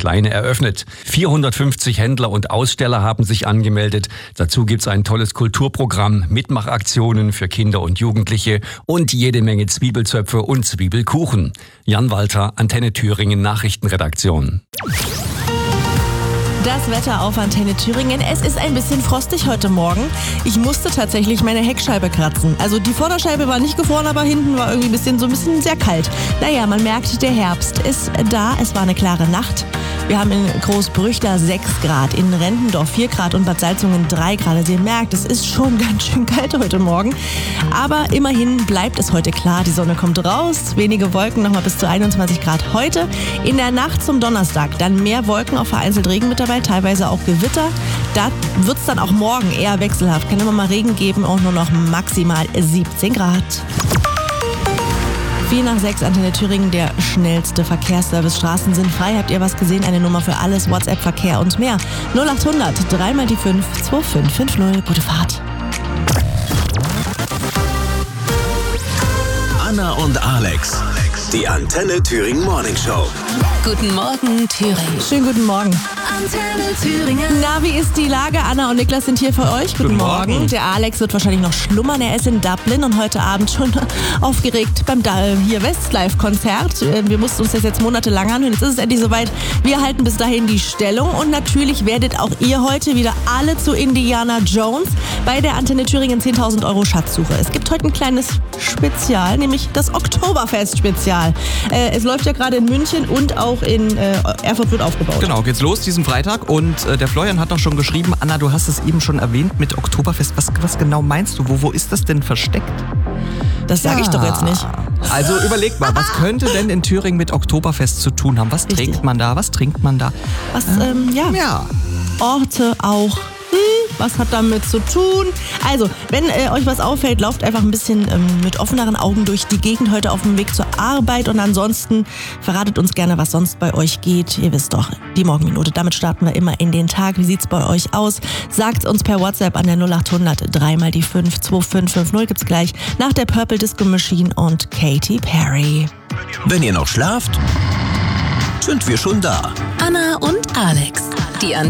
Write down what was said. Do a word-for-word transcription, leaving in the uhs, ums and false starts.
Kleine eröffnet. vierhundertfünfzig Händler und Aussteller haben sich angemeldet. Dazu gibt's ein tolles Kulturprogramm, Mitmachaktionen für Kinder und Jugendliche und jede Menge Zwiebelzöpfe und Zwiebelkuchen. Jan Walter, Antenne Thüringen Nachrichtenredaktion. Das Wetter auf Antenne Thüringen. Es ist ein bisschen frostig heute Morgen. Ich musste tatsächlich meine Heckscheibe kratzen. Also die Vorderscheibe war nicht gefroren, aber hinten war irgendwie ein bisschen, so ein bisschen sehr kalt. Naja, man merkt, der Herbst ist da. Es war eine klare Nacht. Wir haben in Großbrüchler sechs Grad, in Rentendorf vier Grad und Bad Salzungen drei Grad. Also ihr merkt, es ist schon ganz schön kalt heute Morgen. Aber immerhin bleibt es heute klar. Die Sonne kommt raus, wenige Wolken, nochmal bis zu einundzwanzig Grad heute. In der Nacht zum Donnerstag dann mehr Wolken, auch vereinzelt Regen mit dabei, teilweise auch Gewitter. Da wird es dann auch morgen eher wechselhaft. Kann immer mal Regen geben, auch nur noch maximal siebzehn Grad. vier nach sechs, Antenne Thüringen, der schnellste Verkehrsservice. Straßen sind frei. Habt ihr was gesehen? Eine Nummer für alles, WhatsApp, Verkehr und mehr. null acht hundert, dreimal die fünf, zwei fünf fünf null. Gute Fahrt. Anna und Alex, die Antenne Thüringen Morning Show. Guten Morgen, Thüringen. Schönen guten Morgen. Antenne Thüringen. Na, wie ist die Lage? Anna und Niklas sind hier für euch. Guten, Guten Morgen. Morgen. Der Alex wird wahrscheinlich noch schlummern. Er ist in Dublin und heute Abend schon aufgeregt beim hier Westlife-Konzert. Wir mussten uns das jetzt monatelang anhören. Jetzt ist es endlich soweit. Wir halten bis dahin die Stellung und natürlich werdet auch ihr heute wieder alle zu Indiana Jones bei der Antenne Thüringen zehntausend Euro Schatzsuche. Es gibt heute ein kleines Spezial, nämlich das Oktoberfest-Spezial. Äh, es läuft ja gerade in München und auch in äh, Erfurt wird aufgebaut. Genau, geht's los diesen Freitag und äh, der Florian hat noch schon geschrieben, Anna, du hast es eben schon erwähnt mit Oktoberfest. Was, was genau meinst du? Wo, wo ist das denn versteckt? Das sage ich doch jetzt nicht. Also überleg mal, was könnte denn in Thüringen mit Oktoberfest zu tun haben? Was Richtig. trägt man da? Was trinkt man da? Was, ähm, ja. Ja. Orte auch. Hm, was hat damit zu tun? Also, wenn äh, euch was auffällt, lauft einfach ein bisschen ähm, mit offeneren Augen durch die Gegend heute auf dem Weg zur Arbeit und ansonsten verratet uns gerne, was sonst bei euch geht. Ihr wisst doch, die Morgenminute, damit starten wir immer in den Tag. Wie sieht's bei euch aus? Sagt uns per WhatsApp an der null acht hundert, dreimal die fünf, zwei fünf fünf null gibt's gleich nach der Purple Disco Machine und Katy Perry. Wenn ihr noch schlaft, sind wir schon da. Anna und Alex. Die